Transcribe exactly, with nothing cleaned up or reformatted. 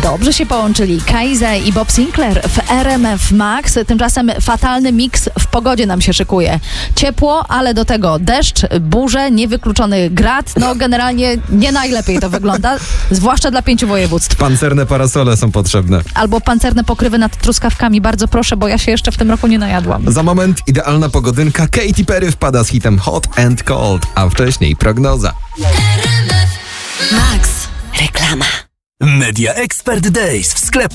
Dobrze się połączyli Kaiza i Bob Sinclair w R M F Max. Tymczasem fatalny miks w pogodzie nam się szykuje. Ciepło, ale do tego deszcz, burze, niewykluczony grad. No generalnie nie najlepiej to wygląda, zwłaszcza dla pięciu województw. Pancerne parasole są potrzebne. Albo pancerne pokrywy nad truskawkami. Bardzo proszę, bo ja się jeszcze w tym roku nie najadłam. Za moment idealna pogodynka. Katy Perry wpada z hitem Hot and Cold, a wcześniej prognoza. Max. Reklama. Media Expert Days w sklepach.